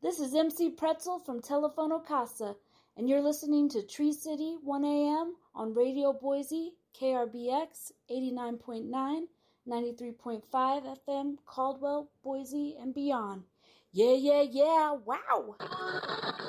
This is MC Pretzel from Telefono Casa, and you're listening to Tree City 1 a.m. on Radio Boise, KRBX 89.9, 93.5 FM, Caldwell, Boise, and beyond. Yeah, yeah, yeah, wow!